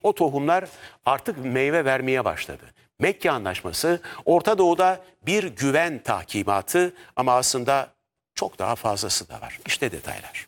O tohumlar artık meyve vermeye başladı. Mekke Anlaşması Orta Doğu'da bir güven tahkimatı ama aslında çok daha fazlası da var. İşte detaylar.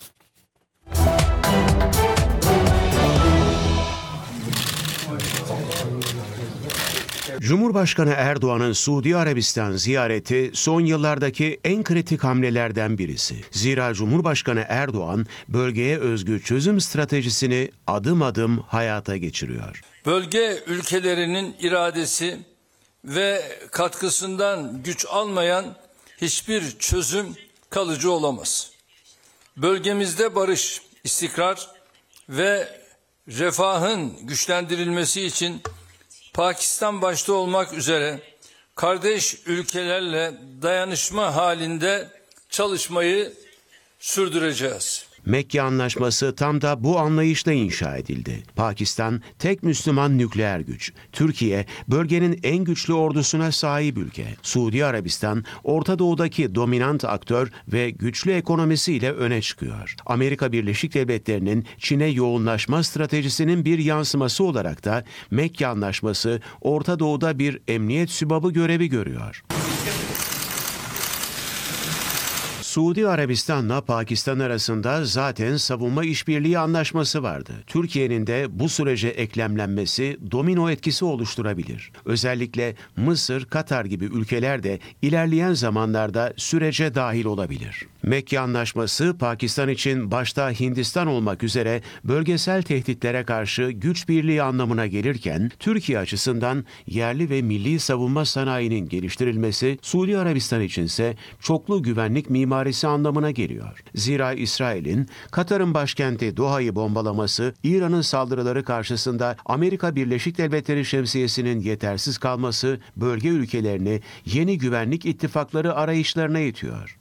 Cumhurbaşkanı Erdoğan'ın Suudi Arabistan ziyareti son yıllardaki en kritik hamlelerden birisi. Zira Cumhurbaşkanı Erdoğan bölgeye özgü çözüm stratejisini adım adım hayata geçiriyor. Bölge ülkelerinin iradesi ve katkısından güç almayan hiçbir çözüm kalıcı olamaz. Bölgemizde barış, istikrar ve refahın güçlendirilmesi için Pakistan başta olmak üzere kardeş ülkelerle dayanışma halinde çalışmayı sürdüreceğiz. Mekke Anlaşması tam da bu anlayışla inşa edildi. Pakistan tek Müslüman nükleer güç. Türkiye bölgenin en güçlü ordusuna sahip ülke. Suudi Arabistan Orta Doğu'daki dominant aktör ve güçlü ekonomisiyle öne çıkıyor. Amerika Birleşik Devletleri'nin Çin'e yoğunlaşma stratejisinin bir yansıması olarak da Mekke Anlaşması Orta Doğu'da bir emniyet sübabı görevi görüyor. Suudi Arabistan'la Pakistan arasında zaten savunma işbirliği anlaşması vardı. Türkiye'nin de bu sürece eklemlenmesi domino etkisi oluşturabilir. Özellikle Mısır, Katar gibi ülkeler de ilerleyen zamanlarda sürece dahil olabilir. Mekke Anlaşması Pakistan için başta Hindistan olmak üzere bölgesel tehditlere karşı güç birliği anlamına gelirken Türkiye açısından yerli ve milli savunma sanayinin geliştirilmesi Suudi Arabistan içinse çoklu güvenlik mimarisi anlamına geliyor. Zira İsrail'in Katar'ın başkenti Doha'yı bombalaması, İran'ın saldırıları karşısında Amerika Birleşik Devletleri şemsiyesinin yetersiz kalması bölge ülkelerini yeni güvenlik ittifakları arayışlarına itiyor.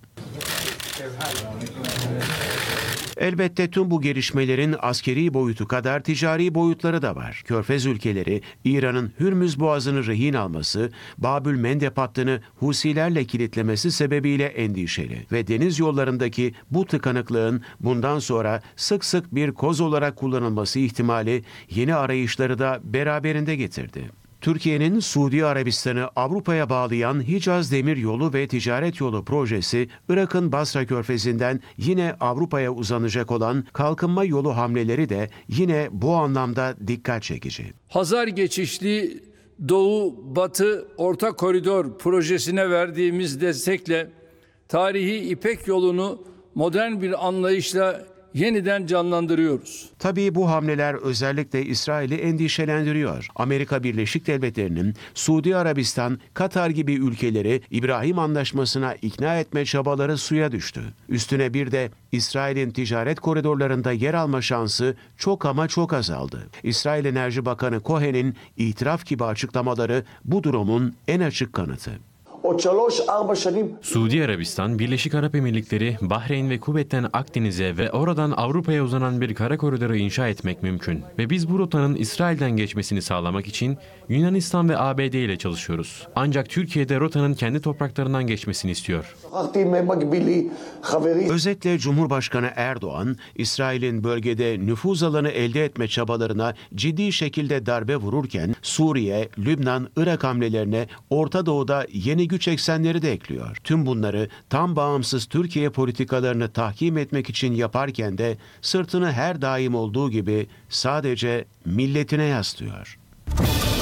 Elbette tüm bu gelişmelerin askeri boyutu kadar ticari boyutları da var. Körfez ülkeleri İran'ın Hürmüz Boğazı'nı rehin alması, Babül Mendeb hattını Husilerle kilitlemesi sebebiyle endişeli ve deniz yollarındaki bu tıkanıklığın bundan sonra sık sık bir koz olarak kullanılması ihtimali yeni arayışları da beraberinde getirdi. Türkiye'nin Suudi Arabistan'ı Avrupa'ya bağlayan Hicaz Demiryolu ve Ticaret Yolu projesi, Irak'ın Basra Körfezi'nden yine Avrupa'ya uzanacak olan kalkınma yolu hamleleri de yine bu anlamda dikkat çekici. Hazar geçişli Doğu-Batı Orta Koridor projesine verdiğimiz destekle tarihi İpek yolunu modern bir anlayışla yeniden canlandırıyoruz. Tabii bu hamleler özellikle İsrail'i endişelendiriyor. Amerika Birleşik Devletleri'nin Suudi Arabistan, Katar gibi ülkeleri İbrahim Anlaşması'na ikna etme çabaları suya düştü. Üstüne bir de İsrail'in ticaret koridorlarında yer alma şansı çok ama çok azaldı. İsrail Enerji Bakanı Cohen'in itiraf gibi açıklamaları bu durumun en açık kanıtı. Suudi Arabistan, Birleşik Arap Emirlikleri, Bahreyn ve Kuveyt'ten Akdeniz'e ve oradan Avrupa'ya uzanan bir kara koridoru inşa etmek mümkün. Ve biz bu rotanın İsrail'den geçmesini sağlamak için Yunanistan ve ABD ile çalışıyoruz. Ancak Türkiye'de rotanın kendi topraklarından geçmesini istiyor. Özetle Cumhurbaşkanı Erdoğan, İsrail'in bölgede nüfuz alanı elde etme çabalarına ciddi şekilde darbe vururken Suriye, Lübnan, Irak hamlelerine Orta Doğu'da yeni güç eksenleri de ekliyor. Tüm bunları tam bağımsız Türkiye politikalarını tahkim etmek için yaparken de sırtını her daim olduğu gibi sadece milletine yaslıyor.